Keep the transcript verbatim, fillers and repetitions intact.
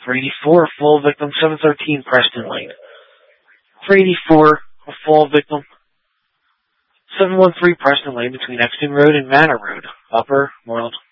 For eighty-four, a full victim, seven thirteen Preston Lane. For eighty-four, a full victim, seven one three Preston Lane between Exton Road and Manor Road, Upper Moreland.